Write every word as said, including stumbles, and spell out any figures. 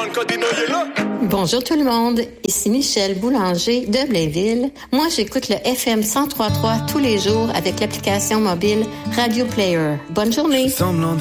Bonjour tout le monde, ici Michel Boulanger de Blainville. Moi, j'écoute le F M cent trois virgule trois tous les jours avec l'application mobile Radio Player. Bonne journée. Semblant